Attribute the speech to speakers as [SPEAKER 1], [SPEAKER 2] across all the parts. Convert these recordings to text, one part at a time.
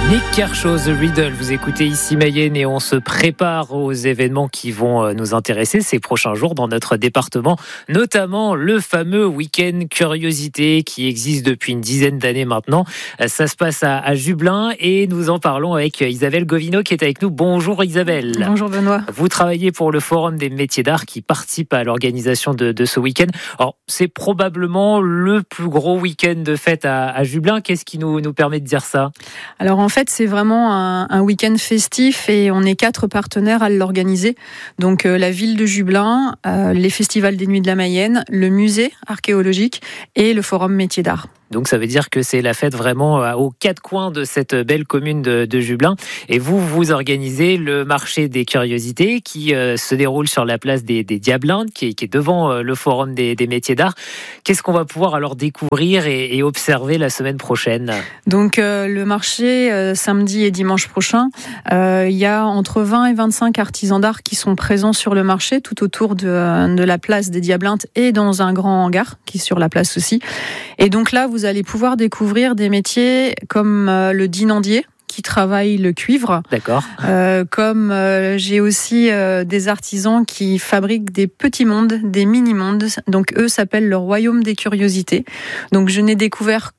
[SPEAKER 1] Nick Kershaw, The Riddle, vous écoutez ici Mayenne et on se prépare aux événements qui vont nous intéresser ces prochains jours dans notre département, notamment le fameux week-end curiosité qui existe depuis une dizaine d'années maintenant. Ça se passe à Jublain et nous en parlons avec Isabelle Govino qui est avec nous. Bonjour Isabelle.
[SPEAKER 2] Bonjour Benoît.
[SPEAKER 1] Vous travaillez pour le Forum des métiers d'art qui participe à l'organisation de ce week-end. Alors c'est probablement le plus gros week-end de fête à Jublain. Qu'est-ce qui nous permet de dire ça ?
[SPEAKER 2] Alors en fait, c'est vraiment un week-end festif et on est 4 partenaires à l'organiser. Donc la ville de Jublain, les festivals des Nuits de la Mayenne, le musée archéologique et le Forum métiers d'art.
[SPEAKER 1] Donc ça veut dire que c'est la fête vraiment aux 4 coins de cette belle commune de Jublain. Et vous organisez le marché des curiosités qui se déroule sur la place des Diablindes, qui est devant le Forum des métiers d'art. Qu'est-ce qu'on va pouvoir alors découvrir et observer la semaine prochaine ?
[SPEAKER 2] Donc le marché, samedi et dimanche prochain, il y a entre 20 et 25 artisans d'art qui sont présents sur le marché, tout autour de la place des Diablindes et dans un grand hangar qui est sur la place aussi. Et donc là, vous allez pouvoir découvrir des métiers comme le dinandier, qui travaille le cuivre.
[SPEAKER 1] D'accord.
[SPEAKER 2] Comme j'ai aussi des artisans qui fabriquent des petits mondes, des mini-mondes. Donc eux s'appellent le Royaume des Curiosités. Donc je n'ai découvert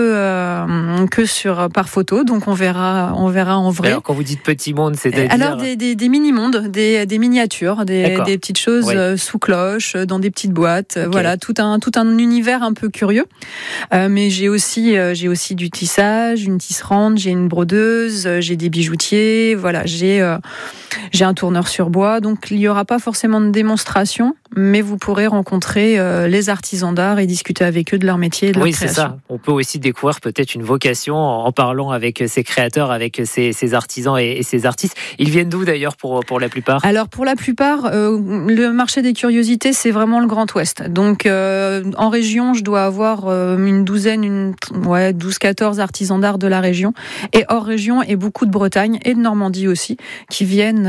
[SPEAKER 2] que par photo. Donc on verra en vrai.
[SPEAKER 1] Alors quand vous dites petits mondes, c'est-à-dire
[SPEAKER 2] alors des mini-mondes, des miniatures, des petites choses sous cloche, dans des petites boîtes. Okay. Voilà, tout un univers un peu curieux. Mais j'ai aussi du tissage, une tisserande, j'ai une brodeuse. J'ai des bijoutiers, voilà, j'ai un tourneur sur bois, donc il n'y aura pas forcément de démonstration, mais vous pourrez rencontrer les artisans d'art et discuter avec eux de leur métier et de leur création. Oui, c'est ça.
[SPEAKER 1] On peut aussi découvrir peut-être une vocation en parlant avec ces créateurs, avec ces artisans et ces artistes. Ils viennent d'où d'ailleurs pour la plupart ?
[SPEAKER 2] Alors pour la plupart, le marché des curiosités, c'est vraiment le Grand Ouest. Donc en région, je dois avoir une douzaine, 12-14 artisans d'art de la région. Et hors région, et beaucoup de Bretagne et de Normandie aussi, qui viennent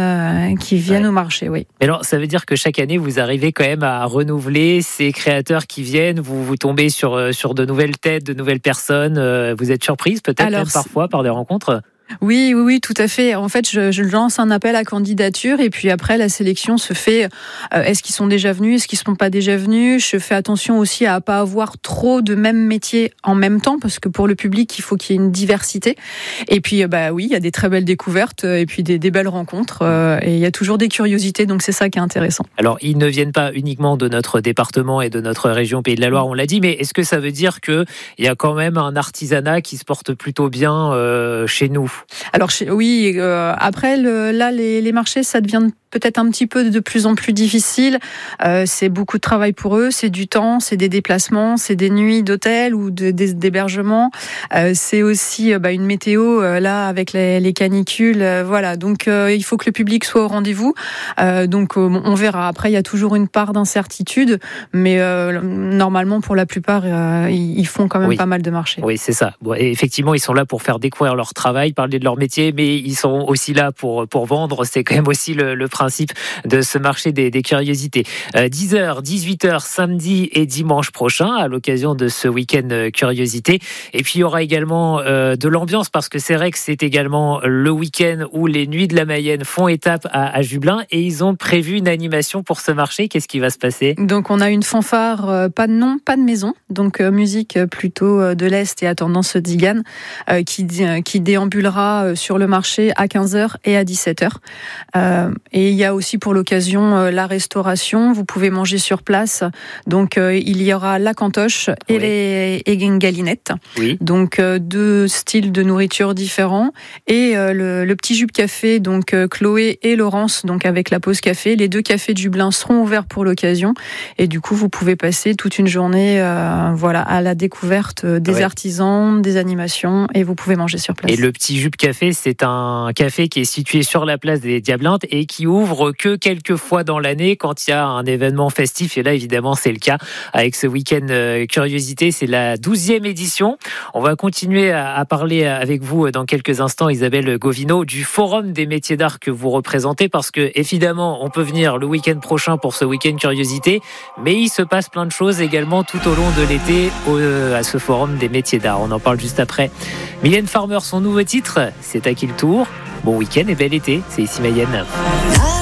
[SPEAKER 2] au marché. Oui.
[SPEAKER 1] Alors ça veut dire que chaque année, vous arrivez quand même à renouveler ces créateurs qui viennent, vous tombez sur de nouvelles têtes, de nouvelles personnes. Vous êtes surprise peut-être même parfois par des rencontres ?
[SPEAKER 2] Oui, tout à fait. En fait, je lance un appel à candidature et puis après, la sélection se fait. Est-ce qu'ils sont déjà venus ? Est-ce qu'ils ne sont pas déjà venus ? Je fais attention aussi à ne pas avoir trop de mêmes métiers en même temps parce que pour le public, il faut qu'il y ait une diversité. Et puis, oui, il y a des très belles découvertes et puis des belles rencontres et il y a toujours des curiosités, donc c'est ça qui est intéressant.
[SPEAKER 1] Alors, ils ne viennent pas uniquement de notre département et de notre région Pays de la Loire, on l'a dit, mais est-ce que ça veut dire qu'il y a quand même un artisanat qui se porte plutôt bien chez nous ?
[SPEAKER 2] Alors oui, après les marchés, ça devient peut-être un petit peu de plus en plus difficile. C'est beaucoup de travail pour eux, c'est du temps, c'est des déplacements, c'est des nuits d'hôtel ou d'hébergement. C'est aussi une météo là avec les canicules. Voilà, donc il faut que le public soit au rendez-vous. Donc on verra. Après, il y a toujours une part d'incertitude, mais normalement pour la plupart, ils font quand même pas mal de marchés.
[SPEAKER 1] Oui, c'est ça. Bon, et effectivement, ils sont là pour faire découvrir leur travail, parler de leur métier, mais ils sont aussi là pour vendre. C'est quand même aussi le principe de ce marché des curiosités. 10h, 18h, samedi et dimanche prochain, à l'occasion de ce week-end curiosité. Et puis, il y aura également de l'ambiance, parce que c'est vrai que c'est également le week-end où les Nuits de la Mayenne font étape à Jublain, et ils ont prévu une animation pour ce marché. Qu'est-ce qui va se passer ?
[SPEAKER 2] Donc, on a une fanfare, pas de nom, pas de maison, donc musique plutôt de l'Est et à tendance tzigane, qui déambulera sur le marché à 15h et à 17h. Et il y a aussi pour l'occasion la restauration. Vous pouvez manger sur place. Donc il y aura la cantoche et les galinettes.
[SPEAKER 1] Oui.
[SPEAKER 2] Donc 2 styles de nourriture différents. Et le petit jus café, donc Chloé et Laurence, donc avec la pause café. Les 2 cafés de Jublain seront ouverts pour l'occasion. Et du coup, vous pouvez passer toute une journée à la découverte des artisans, des animations, et vous pouvez manger sur place.
[SPEAKER 1] Et le petit jus café, c'est un café qui est situé sur la place des Diablindes et qui ouvre ouvre que quelques fois dans l'année quand il y a un événement festif. Et là, évidemment, c'est le cas avec ce week-end curiosité. C'est la 12e édition. On va continuer à parler avec vous dans quelques instants, Isabelle Govino, du Forum des métiers d'art que vous représentez, parce que évidemment, on peut venir le week-end prochain pour ce week-end curiosité, mais il se passe plein de choses également tout au long de l'été à ce Forum des métiers d'art. On en parle juste après. Mylène Farmer, son nouveau titre, c'est à qui le tour? Bon week-end et bel été, c'est ici Mayenne.